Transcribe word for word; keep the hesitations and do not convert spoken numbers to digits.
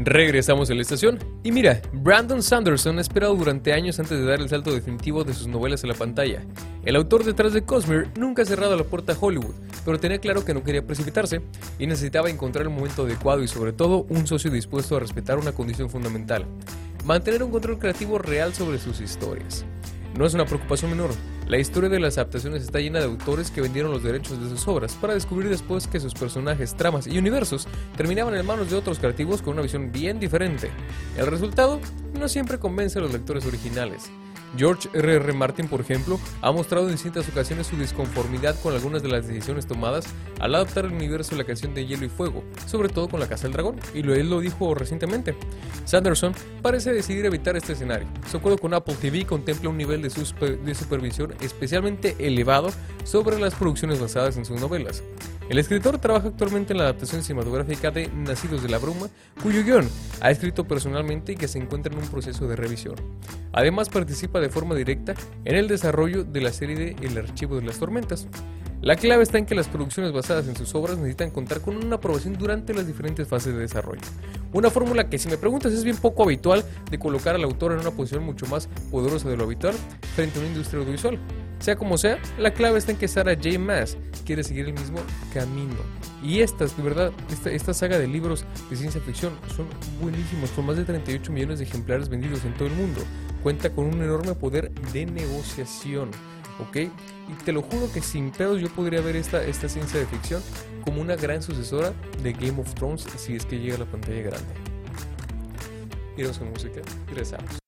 Regresamos a la estación y mira, Brandon Sanderson ha esperado durante años antes de dar el salto definitivo de sus novelas a la pantalla. El autor detrás de Cosmere nunca ha cerrado la puerta a Hollywood, pero tenía claro que no quería precipitarse y necesitaba encontrar el momento adecuado y sobre todo un socio dispuesto a respetar una condición fundamental: mantener un control creativo real sobre sus historias. No es una preocupación menor. La historia de las adaptaciones está llena de autores que vendieron los derechos de sus obras para descubrir después que sus personajes, tramas y universos terminaban en manos de otros creativos con una visión bien diferente. El resultado no siempre convence a los lectores originales. George R R Martin, por ejemplo, ha mostrado en distintas ocasiones su disconformidad con algunas de las decisiones tomadas al adaptar el universo de la canción de Hielo y Fuego, sobre todo con La Casa del Dragón, y lo, él lo dijo recientemente. Sanderson parece decidir evitar este escenario. Su acuerdo con Apple T V contempla un nivel de, super, de supervisión especialmente elevado sobre las producciones basadas en sus novelas. El escritor trabaja actualmente en la adaptación cinematográfica de Nacidos de la Bruma, cuyo guión ha escrito personalmente y que se encuentra en un proceso de revisión. Además, participa de forma directa en el desarrollo de la serie de El Archivo de las Tormentas. La clave está en que las producciones basadas en sus obras necesitan contar con una aprobación durante las diferentes fases de desarrollo. Una fórmula que, si me preguntas, es bien poco habitual de colocar al autor en una posición mucho más poderosa de lo habitual frente a una industria audiovisual. Sea como sea, la clave está en que Sarah J. Maas quiere seguir el mismo camino. Y estas, de verdad, esta, esta saga de libros de ciencia ficción son buenísimos, con más de treinta y ocho millones de ejemplares vendidos en todo el mundo. Cuenta con un enorme poder de negociación, ¿ok? Y te lo juro que sin pedos yo podría ver esta, esta ciencia de ficción como una gran sucesora de Game of Thrones si es que llega a la pantalla grande. Iremos con música y regresamos.